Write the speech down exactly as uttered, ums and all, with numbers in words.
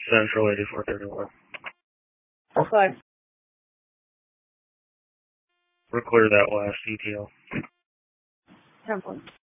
Central eighty-four thirty-one. Okay. We're clear that last detail. ten points.